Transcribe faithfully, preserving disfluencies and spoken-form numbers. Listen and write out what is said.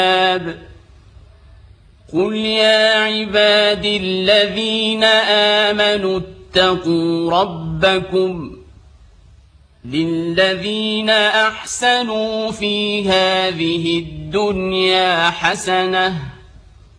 قل يا عبادي الذين آمنوا اتقوا ربكم للذين أحسنوا في هذه الدنيا حسنة